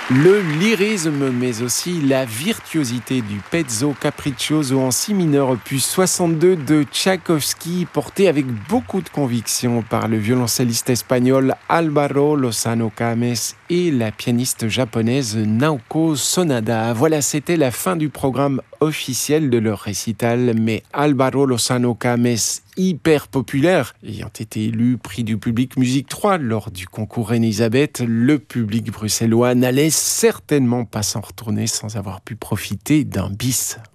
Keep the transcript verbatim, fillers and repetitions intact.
Le lyrisme, mais aussi la virtuosité du pezzo capriccioso en si mineur opus soixante-deux de Tchaïkovski, porté avec beaucoup de conviction par le violoncelliste espagnol Álvaro Lozano Cames et la pianiste japonaise Naoko Sonada. Voilà, c'était la fin du programme officiel de leur récital, mais Álvaro Lozano Cames, hyper populaire, ayant été élu prix du public musique trois lors du concours Reine-Elisabeth, le public bruxellois n'allait certainement pas s'en retourner sans avoir pu profiter d'un bis.